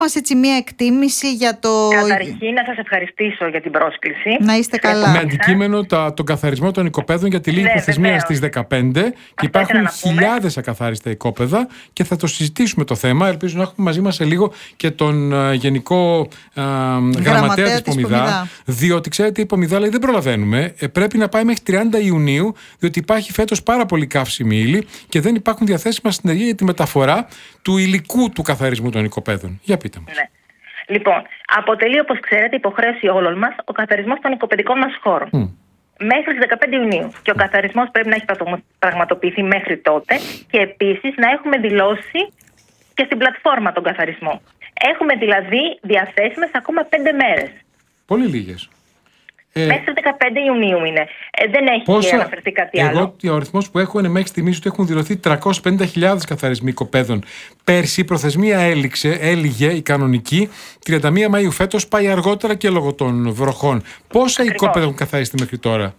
μας έτσι μια εκτίμηση για το... Καταρχήν να σας ευχαριστήσω για την πρόσκληση. Να είστε καλά. Με αντικείμενο τον καθαρισμό των οικοπαίδων για τη λίγη προθεσμία στις 15 και υπάρχουν χιλιάδες ακαθάριστα οικόπεδα και θα το συζητήσουμε το θέμα. Ελπίζω να έχουμε μαζί μας σε λίγο και τον Γενικό Γραμματέα της Πομιδά, διότι ξέρετε η Πομιδά λέει δεν προλαβαίνουμε, πρέπει να πάει μέχρι 30 Ιουνίου, διότι υπάρχει φέτος πάρα πολύ καύσιμη ύλη και δεν υπάρχουν διαθέσιμα συνεργεία για τη μεταφορά του υλικού του καθαρισμού των οικοπαίδων. Για πείτε μας. Ναι. Λοιπόν, αποτελεί όπως ξέρετε υποχρέωση όλων μας ο καθαρισμός των οικοπαιδικών μας χώρων. Μέχρι τις 15 Ιουνίου. Και ο καθαρισμός πρέπει να έχει πραγματοποιηθεί μέχρι τότε και επίσης να έχουμε δηλώσει και στην πλατφόρμα τον καθαρισμό. Έχουμε δηλαδή διαθέσιμες ακόμα 5 μέρες. Πολύ λίγες. Μέχρι τις 15 Ιουνίου είναι. Δεν έχει αναφερθεί κάτι άλλο. Ο αριθμός που έχω είναι μέχρι στιγμής ότι έχουν δηλωθεί 350.000 καθαρισμοί οικοπαίδων. Πέρσι η προθεσμία έλυγε η κανονική. 31 Μαΐου φέτος πάει αργότερα και λόγω των βροχών. Πόσα οικόπεδα έχουν καθαριστεί μέχρι τώρα?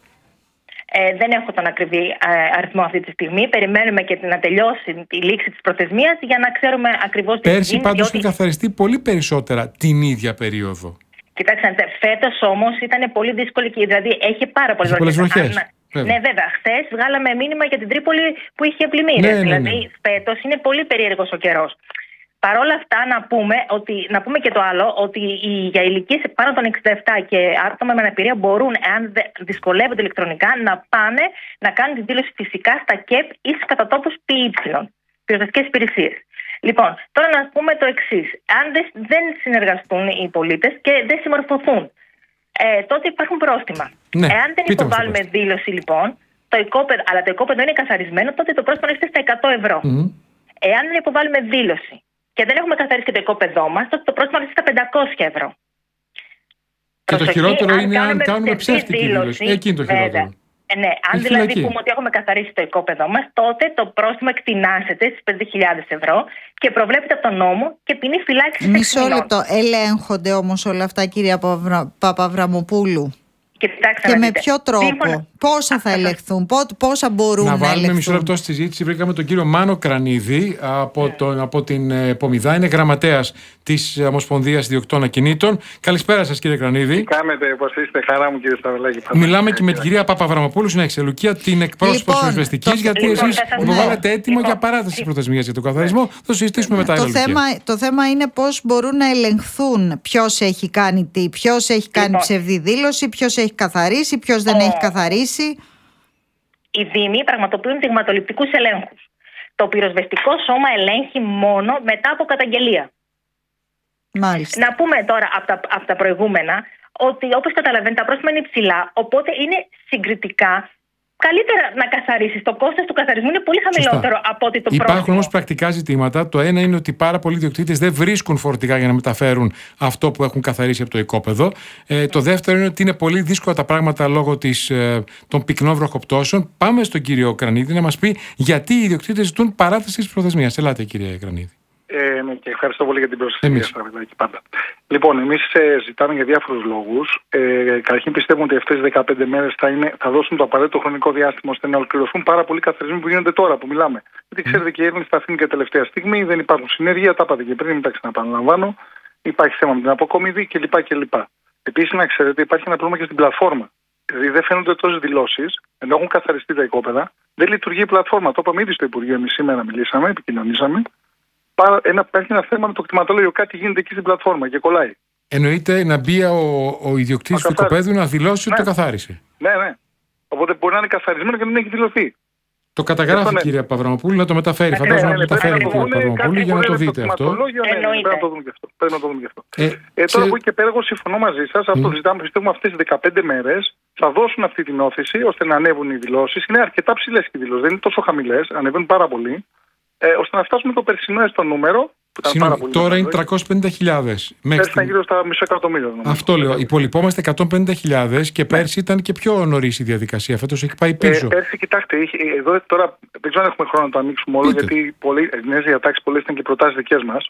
Δεν έχω τον ακριβή αριθμό αυτή τη στιγμή. Περιμένουμε και να τελειώσει η λήξη της προθεσμίας για να ξέρουμε ακριβώς τι Πέρσι πάντως έχουν καθαριστεί πολύ περισσότερα την ίδια περίοδο. Κοιτάξτε, φέτος όμως ήταν πολύ δύσκολη και δηλαδή έχει πάρα πολλές βροχές. Ναι, βέβαια. Χθες βγάλαμε μήνυμα για την Τρίπολη που είχε πλημμύρες. Δηλαδή, φέτος είναι πολύ περίεργος ο καιρός. Παρ' όλα αυτά, να πούμε και το άλλο, ότι για ηλικίες πάνω των 67 και άτομα με αναπηρία μπορούν, εάν δυσκολεύονται ηλεκτρονικά, να πάνε να κάνουν τη δήλωση φυσικά στα ΚΕΠ ή στους κατατόπους ΠΥ, πυροσβεστικές υπηρεσίες. Λοιπόν, τώρα να πούμε το εξής. Αν δεν συνεργαστούν οι πολίτες και δεν συμμορφωθούν, τότε υπάρχουν πρόστιμα. Ναι, εάν δεν υποβάλουμε δήλωση, λοιπόν, αλλά το οικόπεδο είναι καθαρισμένο, τότε το πρόστιμο έρχεται στα 100 ευρώ. Εάν δεν υποβάλουμε δήλωση και δεν έχουμε καθαρίσει και το οικόπεδό μας, τότε το πρόστιμο έρχεται στα 500 ευρώ. Και το χειρότερο είναι αν κάνουμε ψεύτικη δήλωση. Εκείνη το χειρότερο. Ναι, αν δηλαδή πούμε ότι έχουμε καθαρίσει το οικόπεδό μας, τότε το πρόστιμο εκτινάσεται στις 5.000 ευρώ και προβλέπεται από τον νόμο και ποινή φυλάκισης 6 μηνών. Μισό λεπτό. Ελέγχονται όμως όλα αυτά, κυρία Παπαβραμοπούλου? Και με ποιο τρόπο, πόσα θα ελεγχθούν, πόσα μπορούν να ελεγχθούν? Να βάλουμε μισό λεπτό στη συζήτηση. Βρήκαμε τον κύριο Μάνο Κρανίδη από την Πομιδά, είναι γραμματέας της Ομοσπονδίας Ιδιοκτών Ακινήτων. Καλησπέρα σας, κύριε Κρανίδη. Τι κάνετε, πώς είστε? Χαρά μου, κύριε Σταυρλάκη. Μιλάμε και με την κυρία Παπαβραμοπούλου στην Εξελουκία, την εκπρόσωπο της Πυροσβεστικής, γιατί εσείς υποβάλλετε έτοιμο για παράταση της προθεσμίας για τον καθαρισμό. Θα συζητήσουμε μετά. Το θέμα είναι πώς μπορούν να ελεγχθούν ποιος έχει κάνει τι, ποιος έχει κάνει ψευδή δήλωση, ποιος έχει καθαρίσει, ποιος δεν έχει καθαρίσει. Οι Δήμοι πραγματοποιούν δειγματοληπτικούς ελέγχους. Το πυροσβεστικό σώμα ελέγχει μόνο μετά από καταγγελία. Μάλιστα. Να πούμε τώρα από τα προηγούμενα ότι όπως καταλαβαίνετε τα πρόστιμα είναι υψηλά, οπότε είναι συγκριτικά καλύτερα να καθαρίσεις. Το κόστος του καθαρισμού είναι πολύ χαμηλότερο από ότι το πρόστιμο. Υπάρχουν όμως πρακτικά ζητήματα. Το ένα είναι ότι πάρα πολλοί ιδιοκτήτες δεν βρίσκουν φορτηγά για να μεταφέρουν αυτό που έχουν καθαρίσει από το οικόπεδο. Το δεύτερο είναι ότι είναι πολύ δύσκολα τα πράγματα λόγω των πυκνών βροχοπτώσεων. Πάμε στον κύριο Κρανίδη να μας πει γιατί οι ιδιοκτήτες ζητούν παράταση της προθεσμίας. Ελάτε, κύριε Κρανίδη. Ναι, και ευχαριστώ πολύ για την προσοχή σας, πάντα. Λοιπόν, εμείς ζητάμε για διάφορους λόγους. Καταρχήν πιστεύουμε ότι αυτές οι 15 μέρες θα δώσουν το απαραίτητο χρονικό διάστημα ώστε να ολοκληρωθούν πάρα πολλοί καθαρισμοί που γίνονται τώρα που μιλάμε. Γιατί ξέρετε και η έρευνα στα αφήνει και τελευταία στιγμή, δεν υπάρχουν συνέργεια, τα είπατε και πριν, μην τα ξαναπαναλαμβάνω. Υπάρχει θέμα με την αποκομιδή κλπ. Επίσης, να ξέρετε, υπάρχει ένα πρόβλημα και στην πλατφόρμα. Δηλαδή δεν φαίνονται τόσες δηλώσεις, ενώ έχουν καθαριστεί τα οικόπεδα, δεν λειτουργεί η πλατφόρμα. Το είπαμε ήδη στο Υπουργείο, εμείς σήμερα μιλήσαμε, επικοινωνήσαμε. Υπάρχει ένα θέμα με το κτηματολόγιο. Κάτι γίνεται εκεί στην πλατφόρμα και κολλάει. Εννοείται να μπει ο ιδιοκτήτης του οικοπαίδου να δηλώσει ότι το καθάρισε. Ναι. Οπότε μπορεί να είναι καθαρισμένο και να μην έχει δηλωθεί. Το καταγράφει η κυρία Παπαβραμοπούλου, να το μεταφέρει. Φαντάζομαι να το μεταφέρει η κυρία Παπαβραμοπούλου για να το δείτε αυτό. Πρέπει να το δούμε γι' αυτό. Τώρα από εκεί και πέρα, εγώ συμφωνώ μαζί σας. Αυτό ζητάμε. Πιστεύουμε αυτές τις 15 μέρες θα δώσουν αυτή την όθηση ώστε να ανέβουν οι δηλώσεις. Είναι αρκετά ψηλές οι δηλώσεις, δεν είναι τόσο χαμηλές, ανεβαίνουν πάρα πολύ. Ώστε να φτάσουμε το περσινό στο νούμερο. Τώρα είναι 350.000. Πέρσι ήταν γύρω στα μισό εκατομμύριο. Αυτό λέω. Υπολοιπόμαστε 150.000 και πέρσι ήταν και πιο νωρίς η διαδικασία. Φέτος έχει πάει πίσω. Πέρσι, κοιτάξτε, εδώ τώρα δεν ξέρω αν έχουμε χρόνο να το ανοίξουμε όλο, γιατί νέες διατάξεις πολλές ήταν και προτάσεις δικές μας.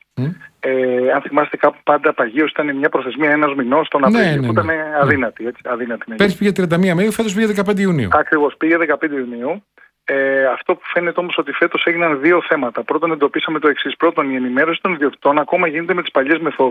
Αν θυμάστε, κάπου πάντα παγίως ήταν μια προθεσμία ένας μηνός τον Απρίλιο, που ήταν αδύνατη. Πέρσι πήγε 31 Μαΐου, φέτος πήγε 15 Ιουνίου. Ακριβώς, πήγε 15 Ιουνίου. Αυτό που φαίνεται όμως ότι φέτος έγιναν δύο θέματα. Πρώτον, εντοπίσαμε το εξής. Πρώτον, η ενημέρωση των ιδιοκτητών ακόμα γίνεται με τις παλιές μεθόδους.